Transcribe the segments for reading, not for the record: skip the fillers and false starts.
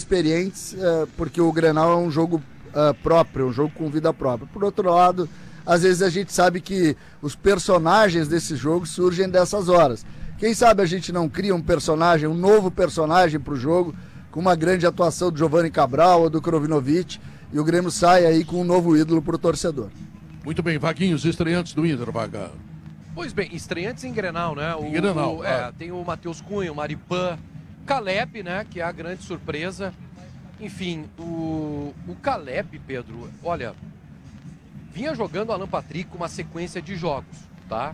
experientes, porque o Grenal é um jogo próprio, um jogo com vida própria. Por outro lado, às vezes a gente sabe que os personagens desse jogo surgem dessas horas. Quem sabe a gente não cria um novo personagem para o jogo, com uma grande atuação do Giovanni Cabral ou do Krovinovic, e o Grêmio sai aí com um novo ídolo para o torcedor. Muito bem, Vaguinho, os estreantes do Inter, Vaga. Pois bem, estreantes em Grenal, né? Tem o Matheus Cunha, o Maripan, Caleb, né? Que é a grande surpresa. Enfim, o Caleb, Pedro, olha, vinha jogando o Alan Patrick com uma sequência de jogos, tá?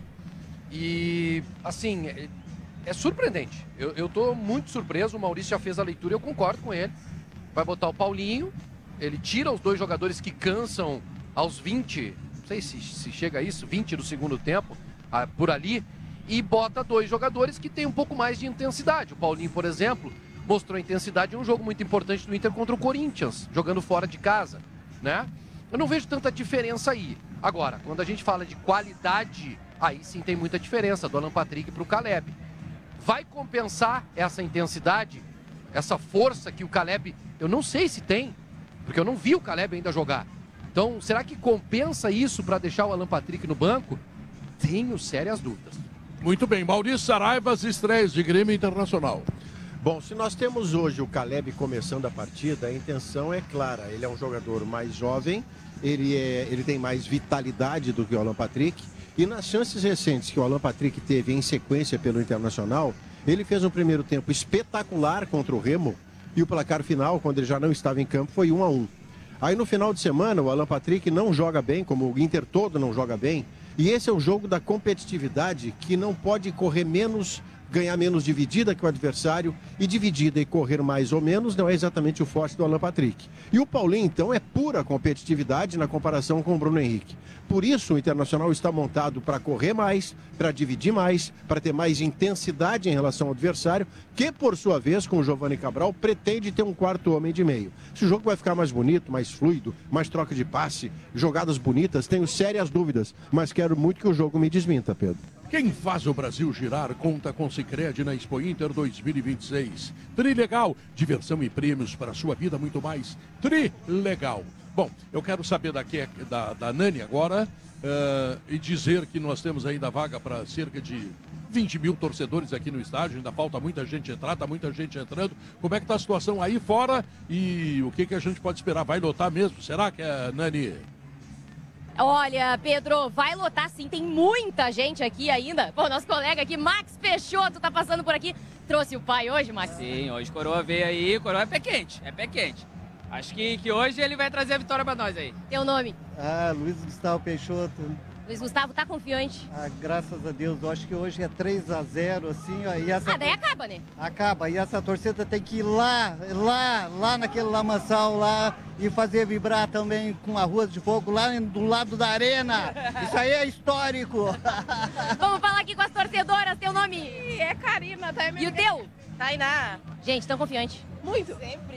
E, assim, é surpreendente. Eu tô muito surpreso, o Maurício já fez a leitura, eu concordo com ele. Vai botar o Paulinho, ele tira os dois jogadores que cansam aos 20, não sei se chega a isso, 20 do segundo tempo, por ali, e bota dois jogadores que têm um pouco mais de intensidade. O Paulinho, por exemplo, mostrou intensidade em um jogo muito importante do Inter contra o Corinthians, jogando fora de casa, né? Eu não vejo tanta diferença aí. Agora, quando a gente fala de qualidade, aí sim tem muita diferença do Alan Patrick para o Caleb. Vai compensar essa intensidade, essa força que o Caleb, eu não sei se tem, porque eu não vi o Caleb ainda jogar. Então, será que compensa isso para deixar o Alan Patrick no banco? Tenho sérias dúvidas. Muito bem, Maurício Saraiva, as estreias de Grêmio Internacional. Bom, se nós temos hoje o Caleb começando a partida, a intenção é clara. Ele é um jogador mais jovem, ele tem mais vitalidade do que o Alan Patrick. E nas chances recentes que o Alan Patrick teve em sequência pelo Internacional, ele fez um primeiro tempo espetacular contra o Remo. E o placar final, quando ele já não estava em campo, foi 1-1. Aí no final de semana, o Alan Patrick não joga bem, como o Inter todo não joga bem. E esse é o jogo da competitividade, que não pode correr menos, ganhar menos dividida que o adversário, e dividida e correr mais ou menos não é exatamente o forte do Alan Patrick. E o Paulinho, então, é pura competitividade na comparação com o Bruno Henrique. Por isso, o Internacional está montado para correr mais, para dividir mais, para ter mais intensidade em relação ao adversário, que, por sua vez, com o Giovanni Cabral, pretende ter um quarto homem de meio. Se o jogo vai ficar mais bonito, mais fluido, mais troca de passe, jogadas bonitas, tenho sérias dúvidas, mas quero muito que o jogo me desminta, Pedro. Quem faz o Brasil girar conta com Sicredi na Expo Inter 2026. Trilegal, diversão e prêmios para a sua vida, muito mais. Trilegal. Bom, eu quero saber da Nani agora e dizer que nós temos ainda vaga para cerca de 20 mil torcedores aqui no estádio. Ainda falta muita gente entrar, tá muita gente entrando. Como é que tá a situação aí fora e o que a gente pode esperar? Vai lotar mesmo? Será que é, Nani? Olha, Pedro, vai lotar sim, tem muita gente aqui ainda. Bom, nosso colega aqui, Max Peixoto, tá passando por aqui. Trouxe o pai hoje, Max? Sim, hoje Coroa veio aí, Coroa é pé quente, Acho que hoje ele vai trazer a vitória pra nós aí. Teu nome? Luiz Gustavo Peixoto. Luiz Gustavo, tá confiante? Graças a Deus, eu acho que hoje é 3-0, assim, ó. E essa... daí acaba, né? Acaba, e essa torcida tem que ir lá naquele lamaçal lá e fazer vibrar também com a Rua de Fogo lá do lado da arena. Isso aí é histórico. Vamos falar aqui com as torcedoras, teu nome? É Karina, tá? E o teu? Tainá. Gente, tão confiante? Muito.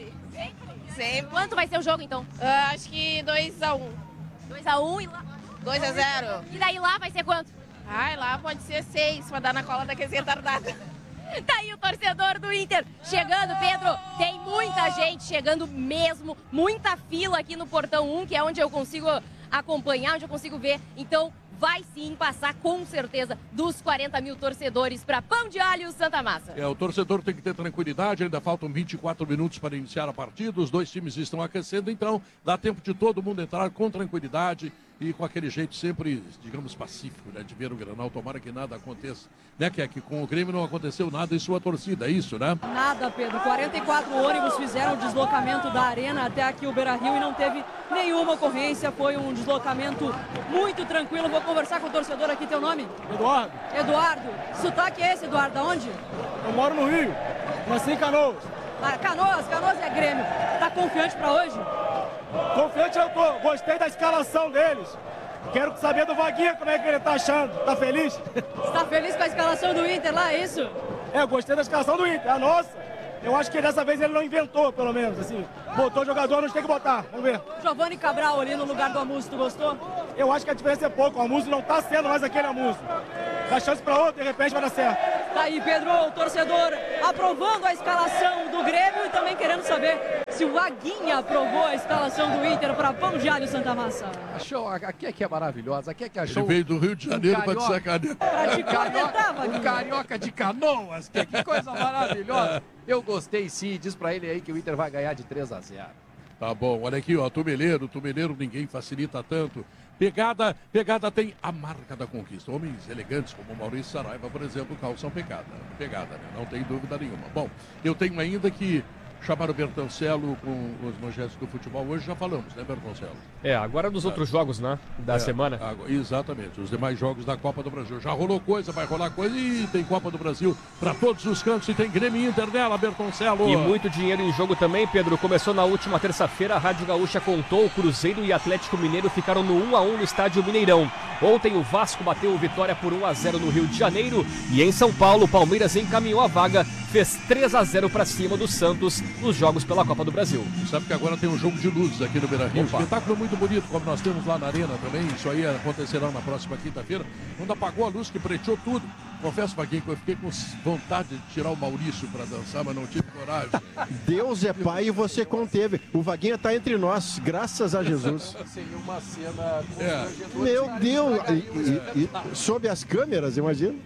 Sempre. Quanto vai ser o jogo, então? Acho que 2-1. 2-1 e lá... 2-0. E daí lá vai ser quanto? Lá pode ser 6, pra dar na cola daqueles retardados. Tá aí o torcedor do Inter chegando, Pedro. Tem muita gente chegando mesmo, muita fila aqui no Portão 1, que é onde eu consigo acompanhar, onde eu consigo ver. Então vai sim passar com certeza dos 40 mil torcedores para Pão de Alho Santa Massa. O torcedor tem que ter tranquilidade, ainda faltam 24 minutos para iniciar a partida, os dois times estão aquecendo, então dá tempo de todo mundo entrar com tranquilidade e com aquele jeito sempre, digamos, pacífico, né, de ver o Grenal. Tomara que nada aconteça, né, que com o Grêmio não aconteceu nada em sua torcida, é isso, né? Nada, Pedro. 44 ônibus fizeram o deslocamento da arena até aqui o Beira-Rio e não teve nenhuma ocorrência, foi um deslocamento muito tranquilo. Vou conversar com o torcedor aqui, teu nome? Eduardo. Eduardo. Sotaque é esse, Eduardo? Aonde? Eu moro no Rio, nasci em Canoas. Canoas é Grêmio. Tá confiante pra hoje? Confiante eu tô, gostei da escalação deles. Quero saber do Vaguinha como é que ele tá achando. Tá feliz? Você tá feliz com a escalação do Inter lá, é isso? Eu gostei da escalação do Inter, a nossa. Eu acho que dessa vez ele não inventou, pelo menos, assim. Botou jogador, não tem que botar, vamos ver. Giovanni Cabral ali no lugar do Amuso, tu gostou? Eu acho que a diferença é pouco, o Amuso não tá sendo mais aquele Amuso. Dá chance pra outro, de repente vai dar certo. Tá aí, Pedro, o torcedor aprovando a escalação do Grêmio e também querendo saber se o Vaguinha aprovou a escalação do Inter para Pão de Alho Santa Massa. Achou, aqui é que é maravilhosa, aqui é que achou... Ele veio do Rio de Janeiro para te sacanear. O carioca de Canoas, que coisa maravilhosa. Eu gostei sim, diz pra ele aí que o Inter vai ganhar de 3-0. Tá bom, olha aqui, ó, Tumeleiro ninguém facilita tanto. Pegada tem a marca da conquista. Homens elegantes como Maurício Saraiva, por exemplo, calçam pegada, né? Não tem dúvida nenhuma. Bom, eu tenho ainda que chamar o Bertoncello com os manchetes do futebol. Hoje já falamos, né, Bertoncello? Agora dos outros jogos, né, da semana. Exatamente, os demais jogos da Copa do Brasil. Já rolou coisa, vai rolar coisa e tem Copa do Brasil para todos os cantos e tem Grêmio e Inter nela, Bertoncello. E muito dinheiro em jogo também, Pedro. Começou na última terça-feira, a Rádio Gaúcha contou, o Cruzeiro e Atlético Mineiro ficaram no 1-1 no estádio Mineirão. Ontem o Vasco bateu o Vitória por 1-0 no Rio de Janeiro e em São Paulo o Palmeiras encaminhou a vaga, fez 3-0 para cima do Santos nos jogos pela Copa do Brasil. Sabe que agora tem um jogo de luzes aqui no Beira-Rio. Espetáculo muito bonito, como nós temos lá na Arena também. Isso aí acontecerá na próxima quinta-feira. Quando apagou a luz que preteou tudo. Confesso, Vaguinho, que eu fiquei com vontade de tirar o Maurício para dançar, mas não tive coragem. Deus é pai e você conteve. O Vaguinha está entre nós, graças a Jesus. Seria uma cena... Meu Deus! Sob as câmeras, imagina.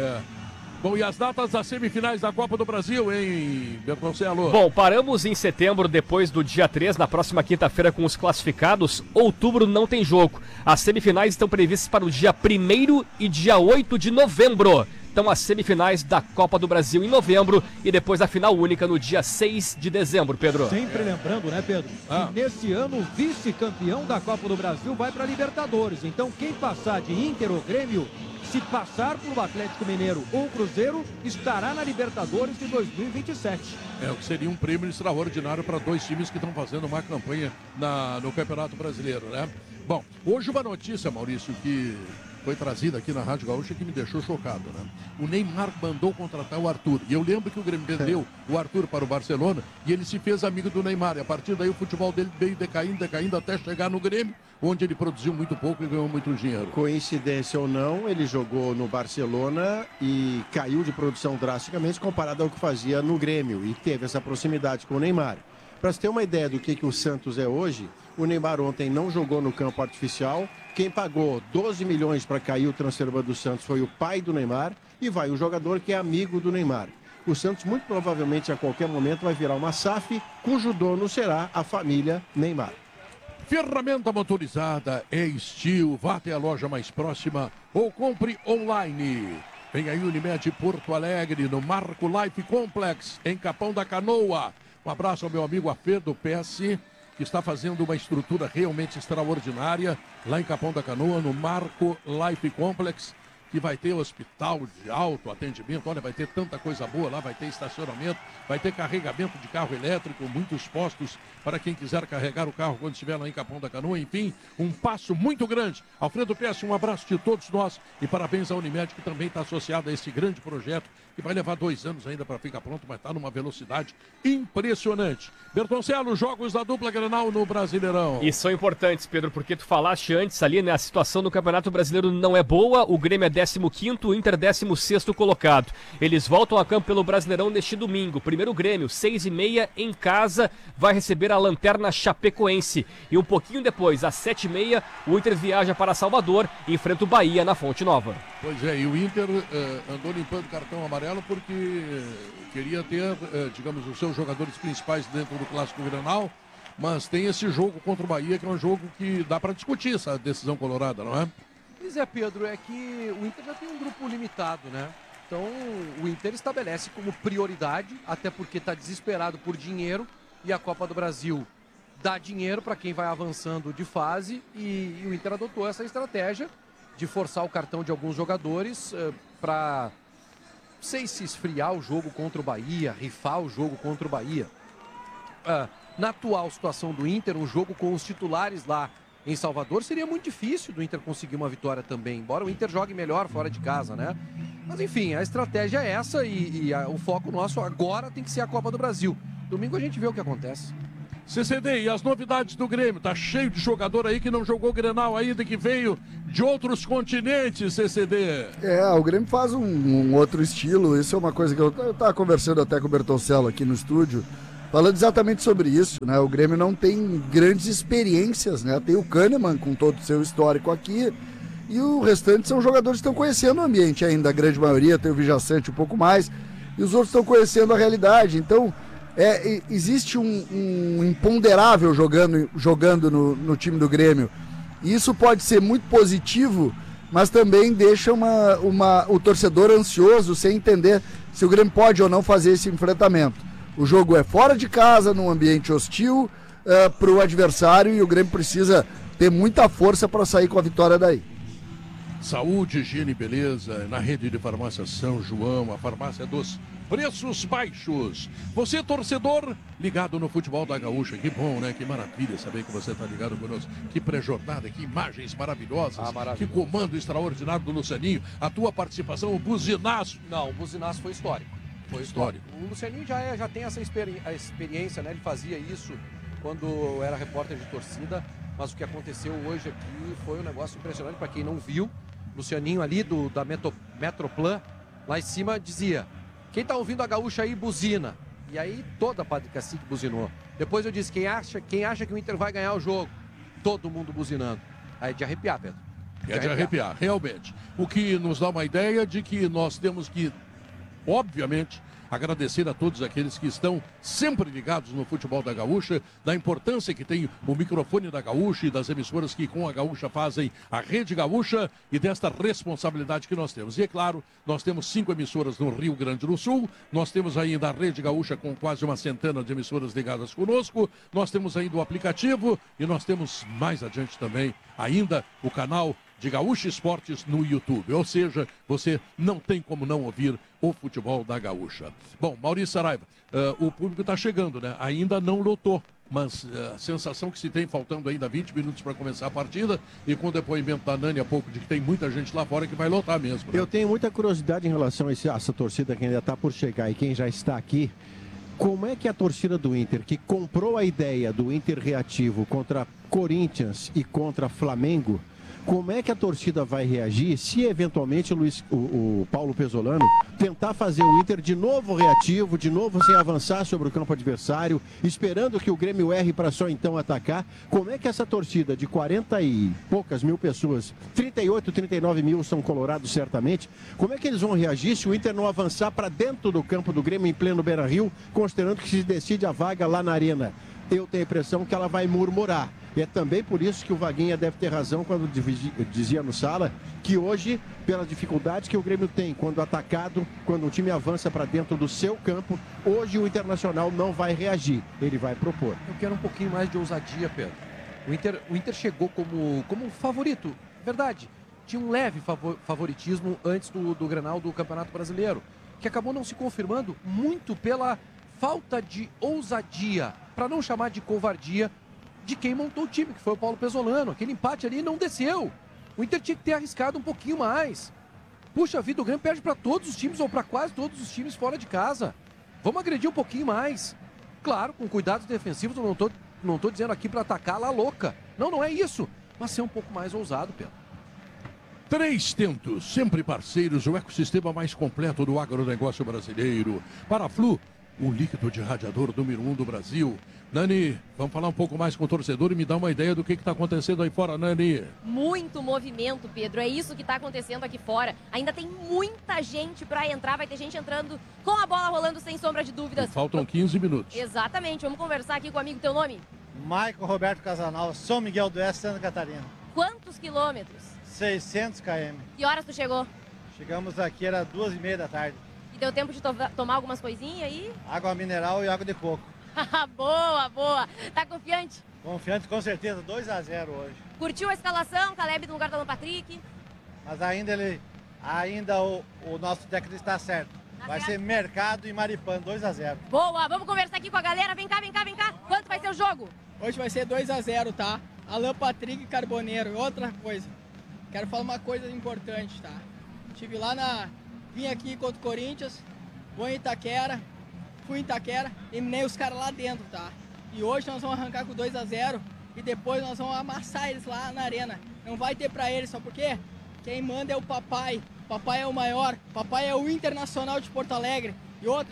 Bom, e as datas das semifinais da Copa do Brasil, hein, Bertoncello? Bom, paramos em setembro, depois do dia 3, na próxima quinta-feira com os classificados. Outubro não tem jogo. As semifinais estão previstas para o dia 1º e dia 8 de novembro. Então as semifinais da Copa do Brasil em novembro e depois a final única no dia 6 de dezembro, Pedro. Sempre lembrando, né, Pedro? Que nesse ano o vice-campeão da Copa do Brasil vai para a Libertadores. Então quem passar de Inter ou Grêmio, se passar por Atlético Mineiro ou Cruzeiro, estará na Libertadores de 2027. O que seria um prêmio extraordinário para dois times que estão fazendo uma campanha no Campeonato Brasileiro, né? Bom, hoje uma notícia, Maurício, que foi trazida aqui na Rádio Gaúcha que me deixou chocado, né? O Neymar mandou contratar o Arthur. E eu lembro que o Grêmio vendeu o Arthur para o Barcelona e ele se fez amigo do Neymar. E a partir daí o futebol dele veio decaindo até chegar no Grêmio, onde ele produziu muito pouco e ganhou muito dinheiro. Coincidência ou não, ele jogou no Barcelona e caiu de produção drasticamente comparado ao que fazia no Grêmio. E teve essa proximidade com o Neymar. Para você ter uma ideia do que o Santos é hoje, o Neymar ontem não jogou no campo artificial. Quem pagou 12 milhões para cair o transfer do Santos foi o pai do Neymar e vai o jogador que é amigo do Neymar. O Santos muito provavelmente a qualquer momento vai virar uma SAF, cujo dono será a família Neymar. Ferramenta motorizada é Steel. Vá até a loja mais próxima ou compre online. Vem aí Unimed Porto Alegre, no Marco Life Complex, em Capão da Canoa. Um abraço ao meu amigo Afê do PS, que está fazendo uma estrutura realmente extraordinária lá em Capão da Canoa, no Marco Life Complex, que vai ter hospital de alto atendimento, olha, vai ter tanta coisa boa lá, vai ter estacionamento, vai ter carregamento de carro elétrico, muitos postos para quem quiser carregar o carro quando estiver lá em Capão da Canoa, enfim, um passo muito grande. Alfredo Pesce, um abraço de todos nós e parabéns à Unimed, que também está associada a esse grande projeto, que vai levar 2 anos ainda para ficar pronto, mas está numa velocidade impressionante. Bertoncello, jogos da dupla Grenal no Brasileirão. E são importantes, Pedro, porque tu falaste antes ali, né, a situação do Campeonato Brasileiro não é boa, o Grêmio é 15º, o Inter 16º colocado. Eles voltam a campo pelo Brasileirão neste domingo. Primeiro Grêmio, 6h30 em casa, vai receber a Lanterna Chapecoense. E um pouquinho depois, às 7h30, o Inter viaja para Salvador e enfrenta o Bahia na Fonte Nova. Pois é, e o Inter andou limpando cartão amarelo porque queria ter, digamos, os seus jogadores principais dentro do Clássico Grenal, mas tem esse jogo contra o Bahia, que é um jogo que dá para discutir essa decisão colorada, não é? Pois é, Pedro, é que o Inter já tem um grupo limitado, né? Então, o Inter estabelece como prioridade, até porque está desesperado por dinheiro, e a Copa do Brasil dá dinheiro para quem vai avançando de fase, e o Inter adotou essa estratégia de forçar o cartão de alguns jogadores para, não sei se esfriar o jogo contra o Bahia, rifar o jogo contra o Bahia. Na atual situação do Inter, um jogo com os titulares lá em Salvador, seria muito difícil do Inter conseguir uma vitória também, embora o Inter jogue melhor fora de casa, né? Mas enfim, a estratégia é essa e o foco nosso agora tem que ser a Copa do Brasil. Domingo a gente vê o que acontece. CCD, e as novidades do Grêmio? Tá cheio de jogador aí que não jogou Grenal ainda, que veio de outros continentes, CCD. O Grêmio faz um outro estilo, isso é uma coisa que eu tava conversando até com o Bertoncello aqui no estúdio. falando exatamente sobre isso, né? O Grêmio não tem grandes experiências, né? Tem o Kahneman com todo o seu histórico aqui, e o restante são jogadores que estão conhecendo o ambiente ainda, a grande maioria, tem o Vijaçante um pouco mais, e os outros estão conhecendo a realidade. Então, existe um imponderável jogando no time do Grêmio, e isso pode ser muito positivo, mas também deixa o torcedor ansioso, sem entender se o Grêmio pode ou não fazer esse enfrentamento. O jogo é fora de casa, num ambiente hostil para o adversário, e o Grêmio precisa ter muita força para sair com a vitória daí. Saúde, higiene e beleza na rede de farmácia São João, a farmácia dos preços baixos. Você, torcedor, ligado no futebol da Gaúcha, que bom, né? Que maravilha saber que você está ligado conosco. Que pré-jornada, que imagens maravilhosas, que comando extraordinário do Lucianinho. A tua participação, o buzinaço. Não, o buzinaço foi histórico. Foi histórico. O Lucianinho já tem essa experiência, né? Ele fazia isso quando era repórter de torcida, mas o que aconteceu hoje aqui foi um negócio impressionante para quem não viu. Lucianinho ali da Metroplan, lá em cima, dizia: quem tá ouvindo a Gaúcha aí, buzina. E aí toda a Padre Cacique buzinou. Depois eu disse: quem acha que o Inter vai ganhar o jogo? Todo mundo buzinando. Aí é de arrepiar, Pedro. É de arrepiar, realmente. O que nos dá uma ideia de que nós temos que, obviamente, agradecer a todos aqueles que estão sempre ligados no futebol da Gaúcha, da importância que tem o microfone da Gaúcha e das emissoras que com a Gaúcha fazem a Rede Gaúcha, e desta responsabilidade que nós temos. E é claro, nós temos 5 emissoras no Rio Grande do Sul, nós temos ainda a Rede Gaúcha com quase uma centena de emissoras ligadas conosco, nós temos ainda o aplicativo e nós temos mais adiante também ainda o canal de Gaúcha Esportes no YouTube. Ou seja, você não tem como não ouvir o futebol da Gaúcha. Bom, Maurício Saraiva, o público está chegando, né? Ainda não lotou, mas a sensação que se tem, faltando ainda 20 minutos para começar a partida, e com o depoimento da Nani há pouco de que tem muita gente lá fora que vai lotar mesmo. Né? Eu tenho muita curiosidade em relação a essa torcida que ainda está por chegar e quem já está aqui. Como é que a torcida do Inter, que comprou a ideia do Inter reativo contra Corinthians e contra Flamengo, como é que a torcida vai reagir se eventualmente o Paulo Pesolano tentar fazer o Inter de novo reativo, de novo sem avançar sobre o campo adversário, esperando que o Grêmio erre para só então atacar? Como é que essa torcida de 40 e poucas mil pessoas, 38, 39 mil são colorados certamente, como é que eles vão reagir se o Inter não avançar para dentro do campo do Grêmio em pleno Beira-Rio, considerando que se decide a vaga lá na Arena? Eu tenho a impressão que ela vai murmurar. E é também por isso que o Vaguinha deve ter razão quando dizia no Sala que hoje, pela dificuldade que o Grêmio tem quando atacado, quando o time avança para dentro do seu campo, hoje o Internacional não vai reagir, ele vai propor. Eu quero um pouquinho mais de ousadia, Pedro. O Inter chegou como favorito, verdade. Tinha um leve favoritismo antes do Grenal do Campeonato Brasileiro, que acabou não se confirmando muito pela falta de ousadia, para não chamar de covardia, de quem montou o time, que foi o Paulo Pesolano. Aquele empate ali não desceu. O Inter tinha que ter arriscado um pouquinho mais. Puxa vida, o Grêmio perde para todos os times, ou para quase todos os times fora de casa. Vamos agredir um pouquinho mais. Claro, com cuidados defensivos, eu não tô dizendo aqui para atacar lá louca. Não é isso. Mas ser um pouco mais ousado, Pedro. 3 Tentos, sempre parceiros, o ecossistema mais completo do agronegócio brasileiro. Para a Flu, o líquido de radiador número 1 do Brasil. Nani, vamos falar um pouco mais com o torcedor e me dar uma ideia do que está acontecendo aí fora, Nani. Muito movimento, Pedro. É isso que está acontecendo aqui fora. Ainda tem muita gente para entrar. Vai ter gente entrando com a bola rolando, sem sombra de dúvidas. E faltam 15 minutos. Exatamente. Vamos conversar aqui com o amigo. Teu nome? Michael Roberto Casanal, São Miguel do Oeste, Santa Catarina. Quantos quilômetros? 600 km. Que horas tu chegou? Chegamos aqui, era 2h30 da tarde. E deu tempo de tomar algumas coisinhas aí? Água mineral e água de coco. Boa. Tá confiante? Confiante, com certeza. 2-0 hoje. Curtiu a escalação? Caleb no lugar do Alan Patrick? Mas ainda o nosso técnico está certo. Vai ser Mercado e Maripan, 2-0. Boa, vamos conversar aqui com a galera. Vem cá. Quanto vai ser o jogo? Hoje vai ser 2-0, tá? Alan Patrick e Carboneiro. Outra coisa, quero falar uma coisa importante, tá? Estive vim aqui contra o Corinthians, vou em Itaquera, fui em Itaquera, eliminei os caras lá dentro, tá? E hoje nós vamos arrancar com 2-0 e depois nós vamos amassar eles lá na arena. Não vai ter pra eles, só porque quem manda é o papai. Papai é o maior, papai é o Internacional de Porto Alegre. E outra,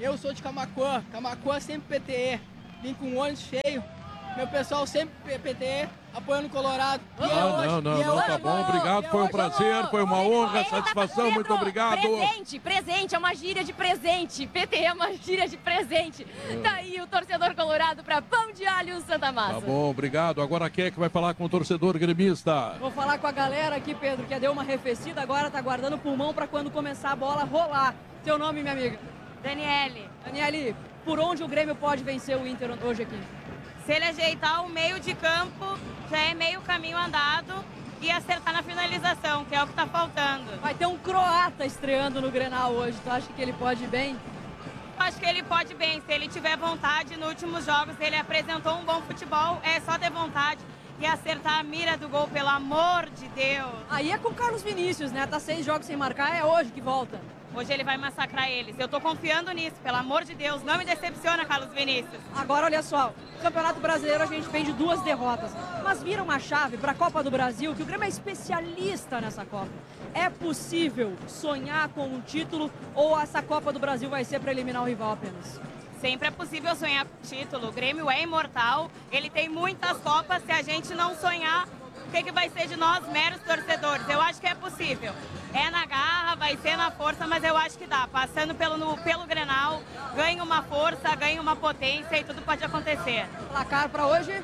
Eu sou de Camaquã, Camaquã sempre PTE. Vim com o ônibus cheio. Meu pessoal sempre PTE, apoiando o Colorado. Não, tá bom, obrigado, foi um prazer, foi uma honra, satisfação, Pedro, muito obrigado. Presente, é uma gíria de presente. PTE é uma gíria de presente. Tá aí o torcedor colorado para Pão de Alho Santa Massa. Tá bom, obrigado. Agora quem é que vai falar com o torcedor gremista? Vou falar com a galera aqui, Pedro, que deu uma arrefecida, agora tá guardando o pulmão para quando começar a bola rolar. Seu nome, minha amiga? Daniele, por onde o Grêmio pode vencer o Inter hoje aqui? Se ele ajeitar o meio de campo, já é meio caminho andado e acertar na finalização, que é o que tá faltando. Vai ter um croata estreando no Grenal hoje, tu acha que ele pode ir bem? Acho que ele pode bem, se ele tiver vontade. Nos últimos jogos ele apresentou um bom futebol, é só ter vontade e acertar a mira do gol, pelo amor de Deus. Aí é com o Carlos Vinícius, né? Tá 6 jogos sem marcar, é hoje que volta. Hoje ele vai massacrar eles. Eu tô confiando nisso, pelo amor de Deus. Não me decepciona, Carlos Vinícius. Agora, olha só. No Campeonato Brasileiro a gente vem de 2 derrotas. Mas vira uma chave para a Copa do Brasil, que o Grêmio é especialista nessa Copa. É possível sonhar com um título ou essa Copa do Brasil vai ser para eliminar o rival apenas? Sempre é possível sonhar com título. O Grêmio é imortal. Ele tem muitas Copas. Se a gente não sonhar, o que vai ser de nós, meros torcedores? Eu acho que é possível. É na garra, vai ser na força, mas eu acho que dá. Passando pelo Grenal, ganha uma força, ganha uma potência e tudo pode acontecer. Placar para hoje?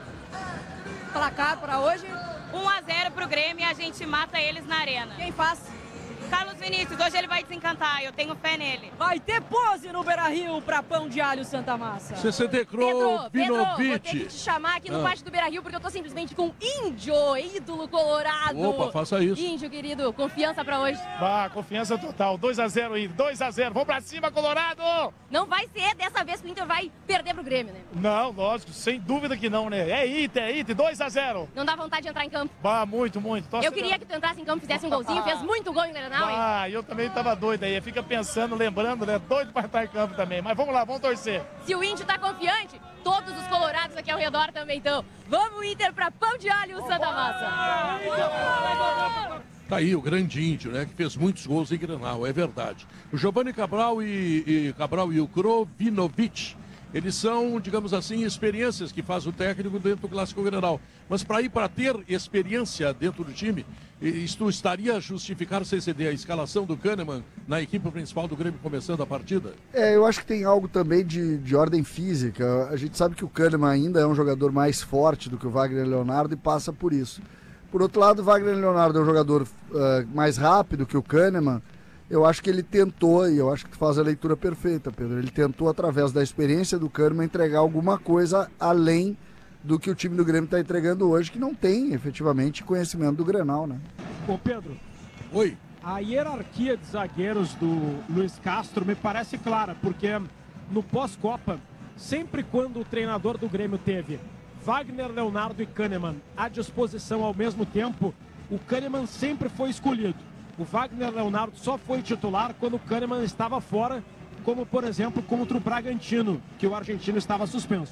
1-0 pro Grêmio e a gente mata eles na arena. Quem faz? Carlos Vinícius, hoje ele vai desencantar, eu tenho fé nele. Vai ter pose no Beira-Rio para Pão de Alho Santa Massa. CCD Pedro, vou ter que te chamar aqui no pátio do Beira-Rio, porque eu tô simplesmente com Índio, ídolo colorado. Opa, faça isso. Índio, querido, confiança pra hoje. Confiança total, 2-0 aí, 2-0, vamos pra cima, Colorado! Não vai ser dessa vez que o Inter vai perder pro Grêmio, né? Não, lógico, sem dúvida que não, né? É Inter, 2-0. Não dá vontade de entrar em campo? Muito. Eu queria que tu entrasse em campo, fizesse um golzinho, fez muito gol em Grenal, hein? Eu também tava doido aí, fica pensando, lembrando, né? Doido pra estar em campo também, mas vamos lá, vamos torcer. Se o Índio tá confiante, todos os colorados aqui ao redor também estão. Vamos, Inter, pra Pão de Alho Santa Massa. Tá aí o grande Índio, né? Que fez muitos gols em Grenal, é verdade. O Giovanni Cabral e o Krovinovic, eles são, digamos assim, experiências que faz o técnico dentro do Clássico Grenal. Mas para ter experiência dentro do time, isto estaria a justificar CCD a escalação do Kahneman na equipe principal do Grêmio começando a partida? Eu acho que tem algo também de ordem física. A gente sabe que o Kahneman ainda é um jogador mais forte do que o Wagner Leonardo e passa por isso. Por outro lado, o Wagner Leonardo é um jogador mais rápido que o Kahneman. Eu acho que ele tentou, e eu acho que tu faz a leitura perfeita, Pedro. Ele tentou, através da experiência do Kahneman, entregar alguma coisa além do que o time do Grêmio está entregando hoje, que não tem, efetivamente, conhecimento do Grenal, né? Ô, Pedro. Oi. A hierarquia de zagueiros do Luiz Castro me parece clara, porque no pós-Copa, sempre quando o treinador do Grêmio teve Wagner Leonardo e Kahneman à disposição ao mesmo tempo, o Kahneman sempre foi escolhido. O Wagner Leonardo só foi titular quando o Kahneman estava fora, como, por exemplo, contra o Bragantino, que o argentino estava suspenso.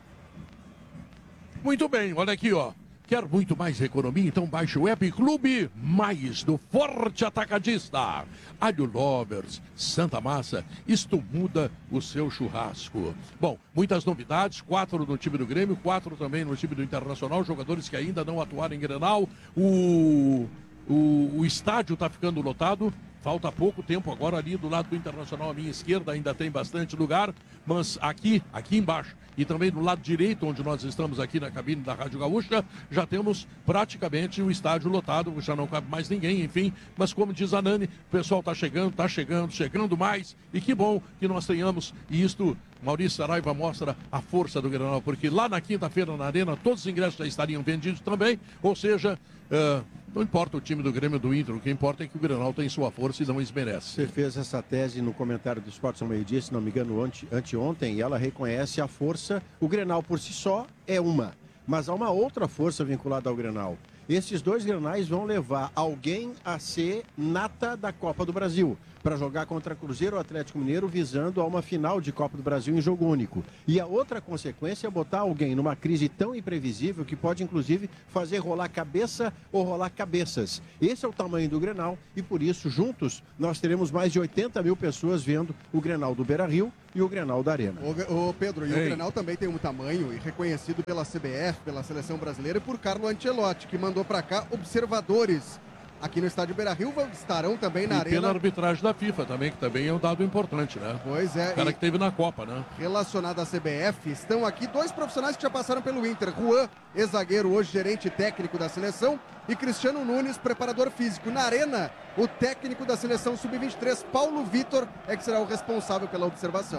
Muito bem, olha aqui, ó. Quer muito mais economia? Então baixe o app Clube Mais do Forte Atacadista. Alho Lovers, Santa Massa, isto muda o seu churrasco. Bom, muitas novidades, 4 no time do Grêmio, 4 também no time do Internacional, jogadores que ainda não atuaram em Grenal. O estádio está ficando lotado. Falta pouco tempo agora ali do lado do Internacional à minha esquerda, ainda tem bastante lugar, mas aqui embaixo e também do lado direito, onde nós estamos aqui na cabine da Rádio Gaúcha, já temos praticamente o estádio lotado, já não cabe mais ninguém, enfim, mas como diz a Nani, o pessoal está chegando mais, e que bom que nós tenhamos, e isto, Maurício Saraiva mostra a força do Grenal, porque lá na quinta-feira na Arena, todos os ingressos já estariam vendidos também, ou seja, não importa o time do Grêmio do Inter, o que importa é que o Grenal tem sua força e não esmerece. Você fez essa tese no comentário do Esporte ao meio-dia, se não me engano, anteontem, e ela reconhece a força. O Grenal por si só é uma, mas há uma outra força vinculada ao Grenal. Esses 2 Grenais vão levar alguém a ser nata da Copa do Brasil, para jogar contra Cruzeiro ou Atlético Mineiro, visando a uma final de Copa do Brasil em jogo único. E a outra consequência é botar alguém numa crise tão imprevisível que pode, inclusive, fazer rolar cabeça ou rolar cabeças. Esse é o tamanho do Grenal e, por isso, juntos, nós teremos mais de 80 mil pessoas vendo o Grenal do Beira-Rio, e o Grenal da Arena. Ô Pedro, e o Grenal também tem um tamanho e reconhecido pela CBF, pela Seleção Brasileira e por Carlo Ancelotti, que mandou para cá observadores aqui no estádio Beira-Rio, estarão também na Arena. Pela arbitragem da FIFA também, que também é um dado importante, né? Pois é. O cara que teve na Copa, né? Relacionado à CBF, estão aqui dois profissionais que já passaram pelo Inter. Juan, ex-zagueiro, hoje gerente técnico da seleção, e Cristiano Nunes, preparador físico. Na Arena, o técnico da seleção sub-23, Paulo Vitor, é que será o responsável pela observação.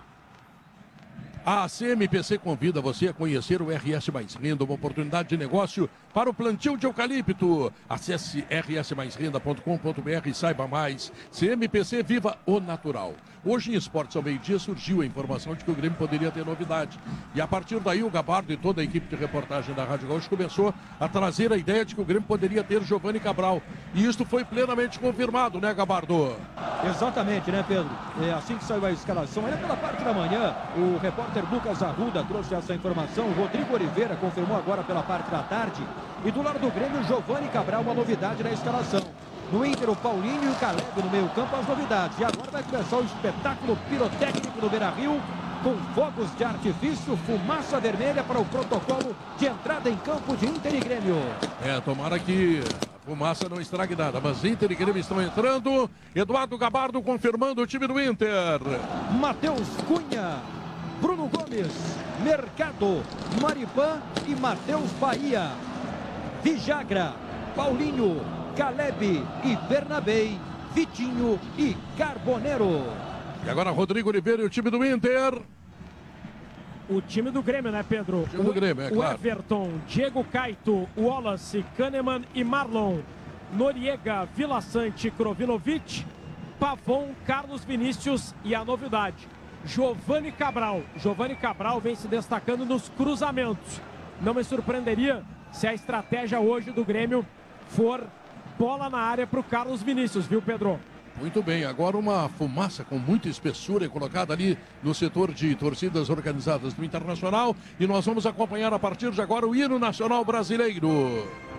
A CMPC convida você a conhecer o RS Mais Renda, uma oportunidade de negócio para o plantio de eucalipto. Acesse rsmaisrenda.com.br e saiba mais. CMPC, viva o natural. Hoje em Esportes ao meio-dia surgiu a informação de que o Grêmio poderia ter novidade. E a partir daí o Gabardo e toda a equipe de reportagem da Rádio Gaúcha começou a trazer a ideia de que o Grêmio poderia ter Giovani Cabral. E isto foi plenamente confirmado, né, Gabardo? Exatamente, né, Pedro? É assim que saiu a escalação. Ainda pela parte da manhã, o repórter Lucas Arruda trouxe essa informação. O Rodrigo Oliveira confirmou agora pela parte da tarde. E do lado do Grêmio, Giovani Cabral, uma novidade na escalação. No Inter, o Paulinho e o Caleb no meio campo, as novidades. E agora vai começar o espetáculo pirotécnico no Beira-Rio, com fogos de artifício, fumaça vermelha para o protocolo de entrada em campo de Inter e Grêmio. Tomara que a fumaça não estrague nada, mas Inter e Grêmio estão entrando. Eduardo Gabardo confirmando o time do Inter. Matheus Cunha, Bruno Gomes, Mercado, Maripan e Matheus Bahia. Vijagra, Paulinho, Caleb e Bernabei, Vitinho e Carbonero. E agora Rodrigo Oliveira e o time do Inter. O time do Grêmio, né, Pedro? O time do Grêmio, é claro. O Everton, Diego Caito, Wallace, Kahneman e Marlon. Noriega, Vila Sante, Krovinovic, Pavon, Carlos Vinícius e a novidade, Giovani Cabral. Giovani Cabral vem se destacando nos cruzamentos. Não me surpreenderia se a estratégia hoje do Grêmio for bola na área para o Carlos Vinícius, viu, Pedro? Muito bem, agora uma fumaça com muita espessura é colocada ali no setor de torcidas organizadas do Internacional e nós vamos acompanhar a partir de agora o hino nacional brasileiro.